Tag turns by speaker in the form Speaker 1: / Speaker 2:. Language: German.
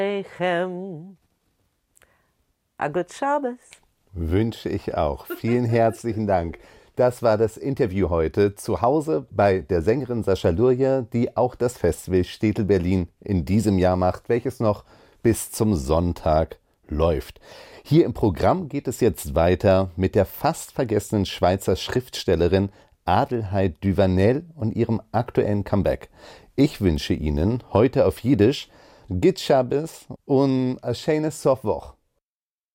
Speaker 1: A good Shabbos.
Speaker 2: Wünsche ich auch. Vielen herzlichen Dank. Das war das Interview heute zu Hause bei der Sängerin Sascha Luria, die auch das Festival Städtel Berlin in diesem Jahr macht, welches noch bis zum Sonntag läuft. Hier im Programm geht es jetzt weiter mit der fast vergessenen Schweizer Schriftstellerin Adelheid Duvanel und ihrem aktuellen Comeback. Ich wünsche Ihnen heute auf Jiddisch Git Shabbos und a schönes Sofwoch.